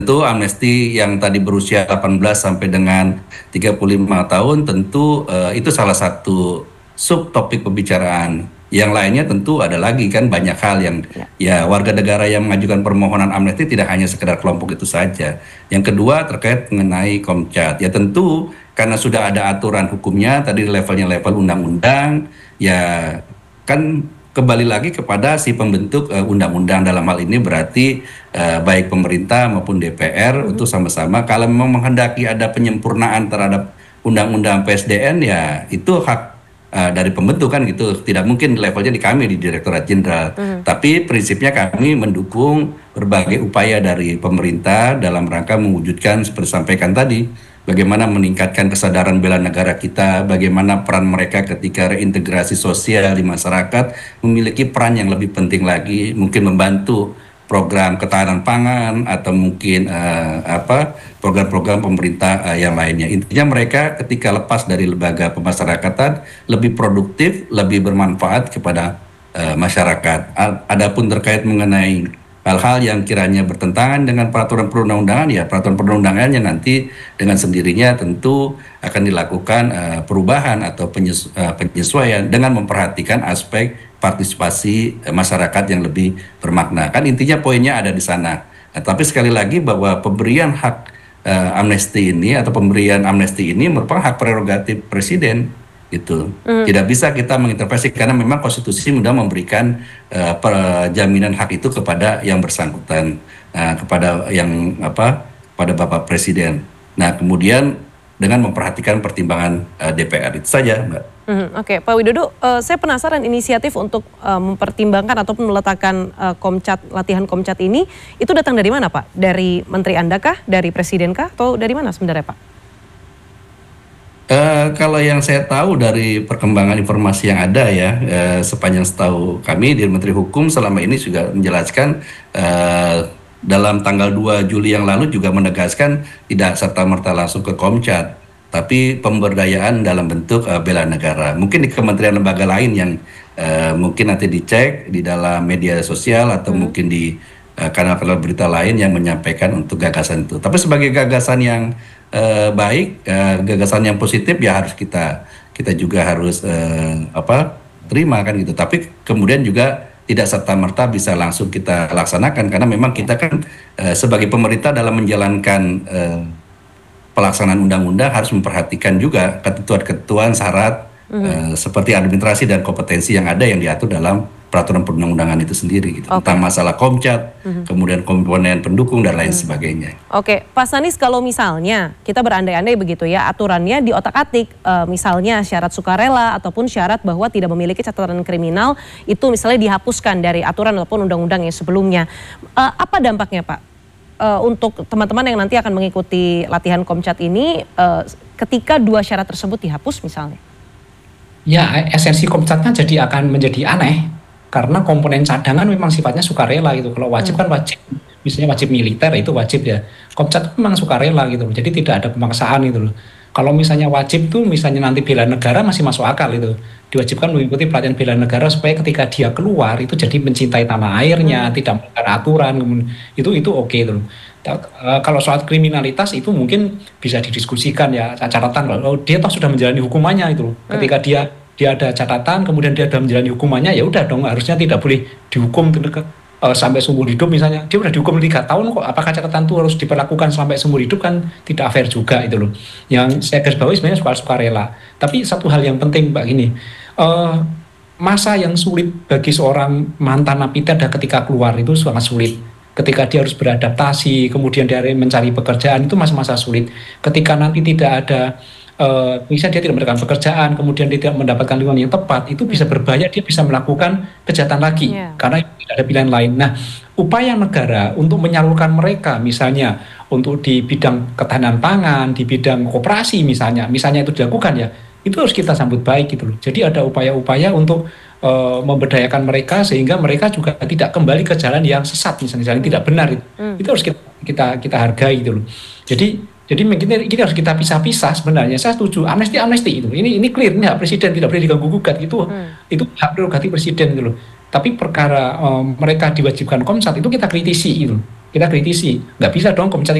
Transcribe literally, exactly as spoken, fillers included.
tentu amnesti yang tadi berusia delapan belas sampai dengan tiga puluh lima tahun tentu uh, itu salah satu subtopik pembicaraan. Yang lainnya tentu ada lagi kan banyak hal yang Ya. ya warga negara yang mengajukan permohonan amnesti tidak hanya sekedar kelompok itu saja. Yang kedua terkait mengenai Komcat. Ya tentu karena sudah ada aturan hukumnya tadi levelnya level undang-undang ya kan kembali lagi kepada si pembentuk uh, undang-undang dalam hal ini berarti uh, baik pemerintah maupun D P R Mhm. untuk sama-sama kalau memang menghendaki ada penyempurnaan terhadap undang-undang P S D N ya itu hak uh, dari pembentuk kan gitu, tidak mungkin levelnya di kami di Direktorat Jenderal. Mhm. Tapi prinsipnya kami mendukung berbagai upaya dari pemerintah dalam rangka mewujudkan seperti sampaikan tadi, bagaimana meningkatkan kesadaran bela negara kita, bagaimana peran mereka ketika reintegrasi sosial di masyarakat memiliki peran yang lebih penting lagi, mungkin membantu program ketahanan pangan atau mungkin uh, apa program-program pemerintah uh, yang lainnya. Intinya mereka ketika lepas dari lembaga pemasyarakatan lebih produktif, lebih bermanfaat kepada uh, masyarakat. A- Adapun terkait mengenai hal-hal yang kiranya bertentangan dengan peraturan perundang-undangan, ya peraturan perundang-undangannya nanti dengan sendirinya tentu akan dilakukan uh, perubahan atau penyesu- uh, penyesuaian dengan memperhatikan aspek partisipasi uh, masyarakat yang lebih bermakna. Kan intinya poinnya ada di sana. Nah, tapi sekali lagi bahwa pemberian hak uh, amnesti ini atau pemberian amnesti ini merupakan hak prerogatif presiden gitu. Mhm. Tidak bisa kita mengintervensi karena memang konstitusi sudah memberikan uh, per- jaminan hak itu kepada yang bersangkutan, uh, kepada yang apa, pada Bapak Presiden. Nah, kemudian dengan memperhatikan pertimbangan uh, D P R itu saja, Mbak. Mhm, Oke, Pak Widodo, eh, saya penasaran inisiatif untuk eh, mempertimbangkan ataupun meletakkan eh, Komcat, latihan Komcat ini, itu datang dari mana, Pak? Dari Menteri Anda kah? Dari Presiden kah? Atau dari mana sebenarnya, Pak? Eh, kalau yang saya tahu dari perkembangan informasi yang ada ya, eh, sepanjang setahu kami di Menteri Hukum selama ini juga menjelaskan eh, dalam tanggal dua Juli yang lalu juga menegaskan tidak serta-merta langsung ke Komcat, tapi pemberdayaan dalam bentuk eh, bela negara. Mungkin di kementerian lembaga lain yang eh, mungkin nanti dicek di dalam media sosial atau Mhm. mungkin di eh, kanal-kanal berita lain yang menyampaikan untuk gagasan itu. Tapi sebagai gagasan yang eh, baik, eh, gagasan yang positif ya harus kita kita juga harus eh, apa terima kan gitu. Tapi kemudian juga tidak serta merta bisa langsung kita laksanakan karena memang kita kan eh, sebagai pemerintah dalam menjalankan eh, pelaksanaan undang-undang harus memperhatikan juga ketentuan-ketentuan syarat Mhm. eh, seperti administrasi dan kompetensi yang ada yang diatur dalam peraturan perundang-undangan itu sendiri gitu. Oke. Tentang masalah Komcat, Mhm. kemudian komponen pendukung dan lain Mhm. sebagainya. Oke, Pak Sanis, kalau misalnya kita berandai-andai begitu ya, aturannya di otak-atik, eh, misalnya syarat sukarela ataupun syarat bahwa tidak memiliki catatan kriminal itu misalnya dihapuskan dari aturan ataupun undang-undang yang sebelumnya. Eh, apa dampaknya, Pak? Eh, untuk teman-teman yang nanti akan mengikuti latihan Komcat ini eh, ketika dua syarat tersebut dihapus misalnya? Ya, esensi Komcatnya jadi akan menjadi aneh karena komponen cadangan memang sifatnya sukarela gitu. Kalau wajib Hmm. kan wajib, misalnya wajib militer itu wajib ya. Komcat memang sukarela gitu loh. Jadi tidak ada pemaksaan gitu loh. Kalau misalnya wajib tuh misalnya nanti bela negara masih masuk akal itu. Diwajibkan mengikuti pelatihan bela negara supaya ketika dia keluar itu jadi mencintai tanah airnya, Hmm. tidak melanggar aturan, kemudian itu itu oke itu loh. Ta- eh, Kalau soal kriminalitas itu mungkin bisa didiskusikan ya catatan kalau dia toh sudah menjalani hukumannya itu loh. Hmm. Ketika dia dia ada catatan kemudian dia sudah menjalani hukumannya ya udah dong harusnya tidak boleh dihukum ke- eh, sampai seumur hidup misalnya. Dia udah dihukum tiga tahun kok, apakah catatan itu harus diperlakukan sampai seumur hidup kan tidak fair juga itu loh. Yang saya garis bawahi sebenarnya soal sukarela. Tapi satu hal yang penting Mbak gini, eh, masa yang sulit bagi seorang mantan napiter ketika keluar itu sangat sulit. Ketika dia harus beradaptasi, kemudian dia mencari pekerjaan itu masa-masa sulit. Ketika nanti tidak ada, eh, misalnya dia tidak mendapatkan pekerjaan, kemudian dia tidak mendapatkan lingkungan yang tepat, itu bisa berbahaya, dia bisa melakukan kejahatan lagi Iya. karena tidak ada pilihan lain. Nah, upaya negara untuk menyalurkan mereka, misalnya untuk di bidang ketahanan pangan, di bidang koperasi misalnya, misalnya itu dilakukan ya, itu harus kita sambut baik gitu loh. Jadi ada upaya-upaya untuk eh, memberdayakan mereka sehingga mereka juga tidak kembali ke jalan yang sesat misalnya, jalan yang tidak benar itu. Hmm. Itu harus kita kita, kita hargai gitu loh. Jadi jadi mungkin ini harus kita pisah-pisah sebenarnya. Saya setuju amnesti amnesti itu. Ini ini clear, ini hak presiden tidak boleh diganggu gugat itu. Hmm. Itu hak prerogatif presiden gitu loh. Tapi perkara eh, mereka diwajibkan Komcat itu kita kritisi itu. kita kritisi. Nggak bisa dong kok mencari